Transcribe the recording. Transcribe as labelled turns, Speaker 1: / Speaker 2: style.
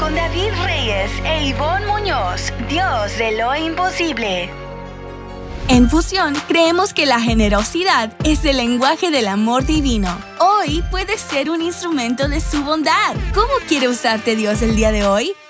Speaker 1: con David Reyes e Ivonne Muñoz, Dios de lo imposible.
Speaker 2: En Fusión, creemos que la generosidad es el lenguaje del amor divino. Hoy puedes ser un instrumento de su bondad. ¿Cómo quiere usarte Dios el día de hoy?